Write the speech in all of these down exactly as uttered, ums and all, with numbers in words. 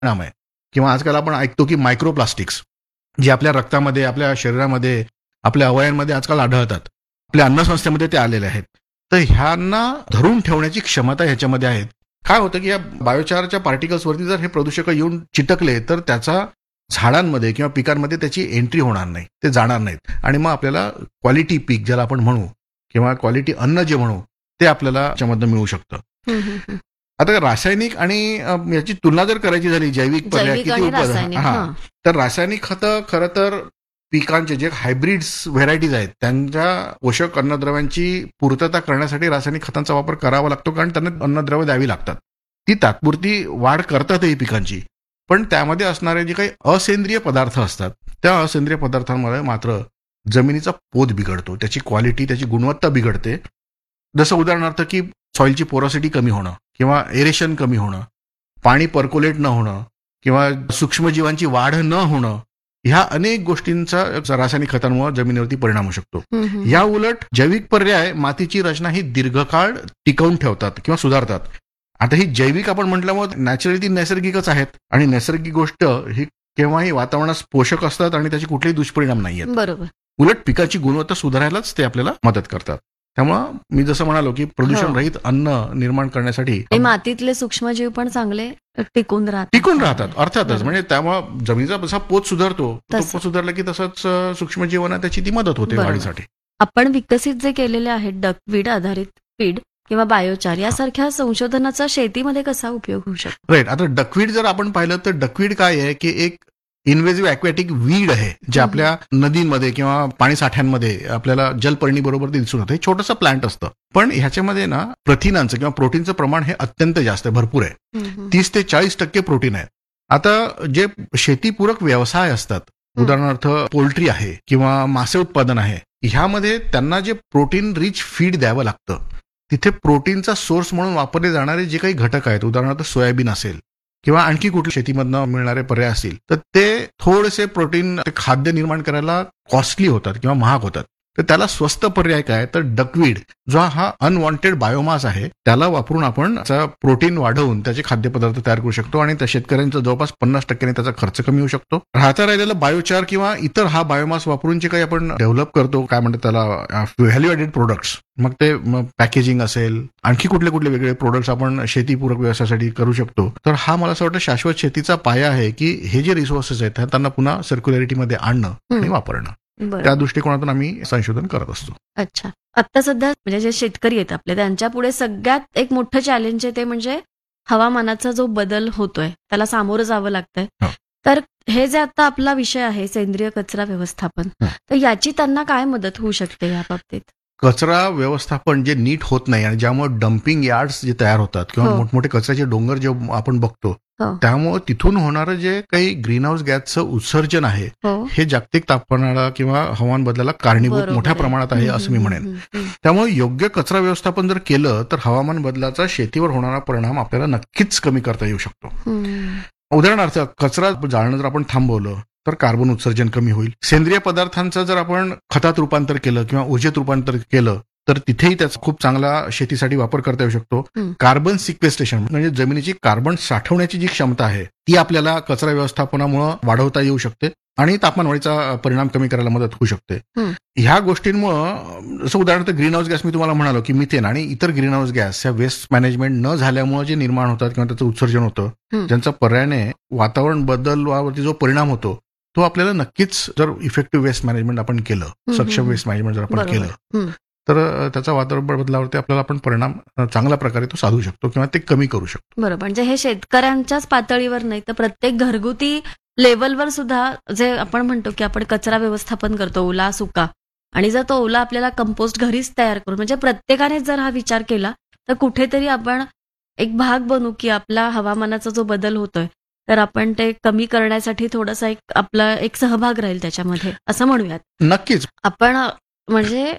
परिणाम आहे. किंवा आजकाल आपण ऐकतो की मायक्रोप्लास्टिक्स जे आपल्या रक्तामध्ये, आपल्या शरीरामध्ये, आपल्या अवयवांमध्ये आजकाल आढळतात, आपल्या अन्नसंस्थेमध्ये ते आलेले आहेत. तर ह्यांना धरून ठेवण्याची क्षमता ह्याच्यामध्ये आहे. काय होतं की या बायोचारच्या पार्टिकल्सवरती जर हे प्रदूषक येऊन चिटकले तर त्याचा झाडांमध्ये किंवा पिकांमध्ये त्याची एंट्री होणार नाही, ते जाणार नाहीत आणि मग आपल्याला क्वालिटी पीक ज्याला आपण म्हणू किंवा क्वालिटी अन्न जे म्हणू ते आपल्याला त्याच्यामधनं मिळू शकतं. आता रासायनिक आणि याची तुलना जर करायची झाली जैविक पर्याय किती उत्पादन, हा तर रासायनिक खतं खरं तर पिकांचे जे हायब्रिड्स व्हेरायटीज आहेत त्यांच्या पोषक अन्नद्रव्यांची पूर्तता करण्यासाठी रासायनिक खतांचा वापर करावा लागतो, कारण त्यांना अन्नद्रव्य द्यावी लागतात. ती तात्पुरती वाढ करतातही पिकांची, पण त्यामध्ये असणारे जे काही असेंद्रिय पदार्थ असतात त्या असेंद्रिय पदार्थांमुळे मात्र जमिनीचा पोत बिघडतो, त्याची क्वालिटी, त्याची गुणवत्ता बिघडते. जसं उदाहरणार्थ की सॉइलची पोरॉसिटी कमी होणं किंवा एरेशन कमी होणं, पाणी पर्कोलेट न होणं किंवा सूक्ष्मजीवांची वाढ न होणं, ह्या अनेक गोष्टींचा रासायनिक खतांमुळे जमिनीवरती परिणाम होऊ शकतो. या उलट जैविक पर्याय मातीची रचना ही दीर्घकाळ टिकवून ठेवतात किंवा सुधारतात. आता ही जैविक आपण म्हटल्यामुळे नॅचरली ती नैसर्गिकच आहेत आणि नैसर्गिक गोष्ट ही केव्हाही वातावरणास पोषक असतात आणि त्याचे कुठलेही दुष्परिणाम नाही आहेत. बरोबर. उलट पिकाची गुणवत्ता सुधारायलाच ते आपल्याला मदत करतात. त्यामुळं मी जसं म्हणालो की प्रदूषण रहित अन्न निर्माण करण्यासाठी मातीतले सूक्ष्मजीव पण चांगले टिकून राहतात टिकून राहतात अर्थातच. म्हणजे त्यामुळे जमिनीचा जसा पोत सुधारतो, तो पोत सुधारला की तसंच सूक्ष्मजीवांना त्याची ती मदत होते वाढीसाठी. आपण विकसित जे केलेले आहेत डकवीड आधारित फीड किंवा बायोचार यासारख्या संशोधनाचा शेतीमध्ये कसा उपयोग होऊ शकतो? राईट. आता डकवीड जर आपण पाहिलं तर डकवीड काय आहे की एक इन्व्हेजिव्ह ॲक्वॅटिक वीड आहे जे आपल्या नदींमध्ये किंवा पाणी साठ्यांमध्ये आपल्याला जलपर्णी बरोबर दिसून येतं. हे छोटंसं प्लांट असतं, पण ह्याच्यामध्ये ना प्रथिनांचं किंवा प्रोटीनचं प्रमाण हे अत्यंत जास्त आहे, भरपूर आहे. तीस ते चाळीस टक्के प्रोटीन आहे. आता जे शेतीपूरक व्यवसाय असतात, उदाहरणार्थ पोल्ट्री आहे किंवा मासे उत्पादन आहे, ह्यामध्ये त्यांना जे प्रोटीन रिच फीड द्यावं लागतं, तिथे प्रोटीनचा सोर्स म्हणून वापरले जाणारे जे काही घटक आहेत, उदाहरणार्थ सोयाबीन असेल किंवा आणखी कुठल्या शेतीमधनं मिळणारे पर्याय असतील, तर ते थोडेसे प्रोटीन खाद्य निर्माण करायला कॉस्टली होतात किंवा महाग होतात. तर त्याला स्वस्त पर्याय काय, तर डकवीड जो हा अनवॉन्टेड बायोमास आहे त्याला वापरून आपण प्रोटीन वाढवून त्याचे खाद्यपदार्थ तयार करू शकतो आणि त्या शेतकऱ्यांचा जवळपास पन्नास टक्क्याने त्याचा खर्च कमी होऊ शकतो. राहता राहिलेला बायोचार किंवा इतर हा बायोमास वापरून जे काही आपण डेव्हलप करतो, काय म्हणतात त्याला, व्हॅल्यू ॲडेड प्रोडक्ट्स, मग ते पॅकेजिंग असेल, आणखी कुठले कुठले वेगळे प्रोडक्ट्स आपण शेतीपूरक व्यवसायासाठी करू शकतो. तर हा मला असं वाटतं शाश्वत शेतीचा पाया आहे की हे जे रिसोर्सेस आहेत त्यांना पुन्हा सर्क्युलॅरिटीमध्ये आणणं आणि वापरणं. त्या दृष्टिकोनातून आम्ही संशोधन करत असतो. अच्छा. आता सध्या म्हणजे जे शेतकरी आहेत आपले त्यांच्या पुढे सगळ्यात एक मोठं चॅलेंज आहे ते म्हणजे हवामानाचा जो बदल होतोय त्याला सामोरं जावं लागतंय. तर हे जे आता आपला विषय आहे सेंद्रिय कचरा व्यवस्थापन, तर याची त्यांना काय मदत होऊ शकते या बाबतीत? कचरा व्यवस्थापन जे नीट होत नाही आणि ज्यामुळे डम्पिंग यार्ड्स जे तयार होतात किंवा मोठमोठे कचऱ्याचे डोंगर जे आपण बघतो, त्यामुळे तिथून होणारं जे काही ग्रीन हाऊस गॅसचं उत्सर्जन आहे हे जागतिक तापमानाला किंवा हवामान बदलाला कारणीभूत मोठ्या प्रमाणात आहे असं मी म्हणेन. त्यामुळे योग्य कचरा व्यवस्थापन जर केलं तर हवामान बदलाचा शेतीवर होणारा परिणाम आपल्याला नक्कीच कमी करता येऊ शकतो. उदाहरणार्थ कचरा जाळणं जर आपण थांबवलं तर कार्बन उत्सर्जन कमी होईल. सेंद्रिय पदार्थांचं जर आपण खतात रूपांतर केलं किंवा ऊर्जेत रूपांतर केलं तर तिथेही त्याचा खूप चांगला शेतीसाठी वापर करता येऊ शकतो. कार्बन सिक्वेस्ट्रेशन म्हणजे जमिनीची कार्बन साठवण्याची जी क्षमता आहे ती आपल्याला कचरा व्यवस्थापनामुळे वाढवता येऊ शकते आणि तापमानवाढीचा परिणाम कमी करायला मदत होऊ शकते. ह्या गोष्टींमुळे जसं उदाहरणार्थ ग्रीन हाऊस गॅस मी तुम्हाला म्हणालो की मिथेन आणि इतर ग्रीन हाऊस गॅस ह्या वेस्ट मॅनेजमेंट न झाल्यामुळे जे निर्माण होतात किंवा त्याचं उत्सर्जन होतं, ज्यांचा पर्यायाने वातावरण बदलावरती जो परिणाम होतो तो आपल्याला नक्कीच जर इफेक्टिव्ह वेस्ट मॅनेजमेंट आपण केलं, सक्षम वेस्ट मॅनेजमेंट जर आपण केलं तर त्याचा वातावरण बदलावरती आपल्याला आपण परिणाम चांगल्या प्रकारे तो साधू शकतो किंवा ते कमी करू शकतो. बरोबर. म्हणजे हे शेतकऱ्यांच्याच पातळीवर नाही तर प्रत्येक घरगुती लेवलवर सुद्धा जे आपण म्हणतो की आपण कचरा व्यवस्थापन करतो ओला सुका, आणि जर तो ओला आपल्याला कंपोस्ट घरीच तयार करून म्हणजे प्रत्येकाने जर हा विचार केला तर कुठेतरी आपण एक भाग बनू की आपला हवामानाचा जो बदल होतोय तर आपण ते कमी करण्यासाठी थोडासा एक आपला एक सहभाग राहील त्याच्यामध्ये असं म्हणूयात. नक्कीच. आपण म्हणजे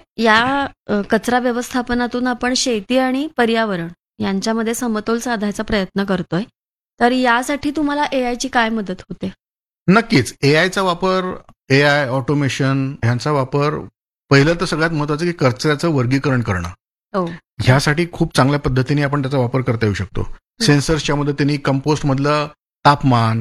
या कचरा व्यवस्थापनातून आपण शेती आणि पर्यावरण यांच्यामध्ये समतोल साधायचा प्रयत्न करतोय, तर यासाठी तुम्हाला एआयची काय मदत होते? नक्कीच. एआयचा वापर, एआय ऑटोमेशन ह्यांचा वापर, पहिलं तर सगळ्यात महत्वाचं की कचऱ्याचं वर्गीकरण करणं, ह्यासाठी खूप चांगल्या पद्धतीने आपण त्याचा वापर करता येऊ शकतो. सेन्सर्सच्या मदतीने कंपोस्ट मधलं तापमान